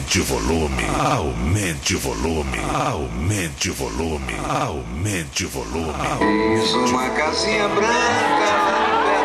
Aumente o volume, aumente o volume, aumente o volume, aumente o volume. Fiz uma casinha branca lá